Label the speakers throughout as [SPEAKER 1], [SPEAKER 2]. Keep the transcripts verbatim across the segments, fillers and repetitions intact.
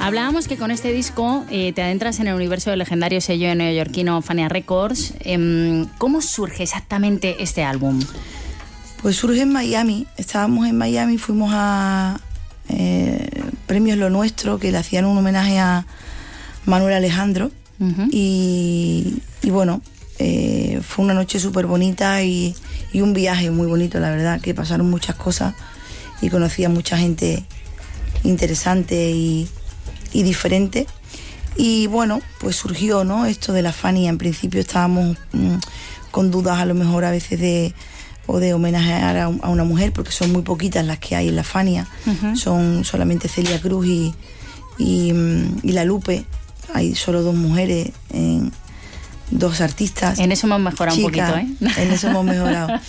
[SPEAKER 1] Hablábamos que con este disco eh, te adentras en el universo del legendario sello neoyorquino Fania Records. Eh, ¿Cómo surge exactamente este álbum?
[SPEAKER 2] Pues surge en Miami. Estábamos en Miami, fuimos a eh, Premios Lo Nuestro, que le hacían un homenaje a Manuel Alejandro. Uh-huh. y, y bueno, eh, fue una noche súper bonita y, y un viaje muy bonito, la verdad, que pasaron muchas cosas y conocí a mucha gente interesante y, y diferente. Y bueno, pues surgió, ¿no?, esto de la Fania. En principio estábamos mmm, con dudas a lo mejor a veces de o de homenajear a, a una mujer, porque son muy poquitas las que hay en la Fania. Uh-huh. Son solamente Celia Cruz y, y, y La Lupe. Hay solo dos mujeres, en, dos artistas.
[SPEAKER 1] En eso hemos mejorado chicas, un poquito, ¿eh?
[SPEAKER 2] En eso hemos mejorado.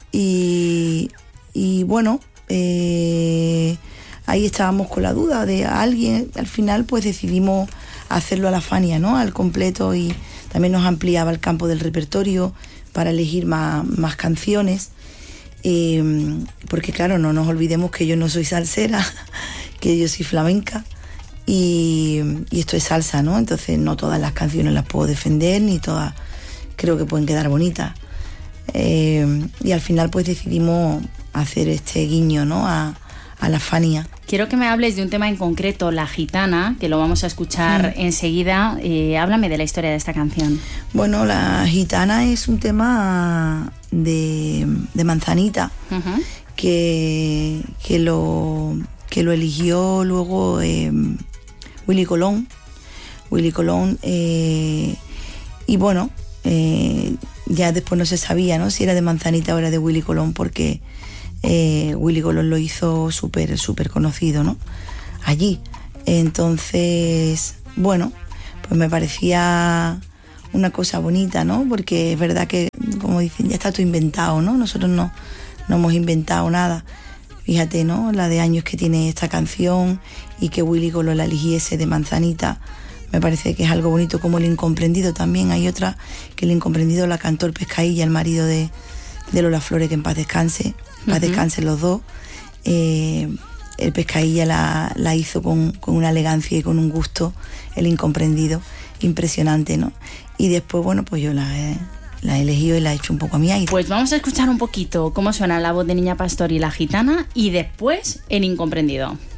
[SPEAKER 2] Y, y bueno, eh, ahí estábamos con la duda de alguien. Al final pues decidimos hacerlo a la Fania, ¿no?, al completo, y también nos ampliaba el campo del repertorio para elegir más, más canciones. Eh, porque claro, no nos olvidemos que yo no soy salsera, que yo soy flamenca. Y, y esto es salsa, ¿no? Entonces no todas las canciones las puedo defender, ni todas creo que pueden quedar bonitas. Eh, y al final pues decidimos hacer este guiño, ¿no?, a, a la Fania.
[SPEAKER 1] Quiero que me hables de un tema en concreto, La Gitana, que lo vamos a escuchar sí. enseguida. Eh, háblame de la historia de esta canción.
[SPEAKER 2] Bueno, La Gitana es un tema de, de Manzanita, uh-huh. que, que, lo, que lo eligió luego... Eh, Willy Colón, Willy Colón, eh, y bueno, eh, ya después no se sabía, ¿no?, si era de Manzanita o era de Willy Colón, porque eh, Willy Colón lo hizo súper, súper conocido, ¿no?, allí. Entonces, bueno, pues me parecía una cosa bonita, ¿no?, porque es verdad que, como dicen, ya está todo inventado, ¿no?, nosotros no, no hemos inventado nada. Fíjate, ¿no?, la de años que tiene esta canción, y que Willy Colón la eligiese de Manzanita, me parece que es algo bonito. Como El Incomprendido también, hay otra que El Incomprendido la cantó el Pescailla, el marido de, de Lola Flores, que en paz descanse, en paz uh-huh. descansen los dos. Eh, el Pescailla la, la hizo con, con una elegancia y con un gusto, El Incomprendido, impresionante, ¿no? Y después, bueno, pues yo la he... la he elegido y la he hecho un poco a mi aire.
[SPEAKER 1] Pues vamos a escuchar un poquito cómo suena la voz de Niña Pastor y La Gitana, y después El Incomprendido.